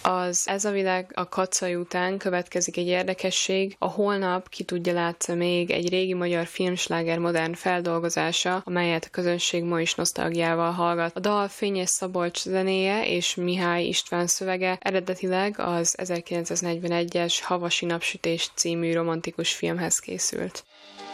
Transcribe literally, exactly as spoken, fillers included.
Az Ez a világ a Kacai után következik egy érdekesség, a Holnap ki tudja látszani még egy régi magyar filmsláger modern feldolgozása, amelyet a közönség ma is nosztalgiával hallgat. A dal Fényes Szabolcs zenéje és Mihály István szövege eredetileg az ezerkilencszáznegyvenegyes Havasi napsütés című romantikus filmhez készült.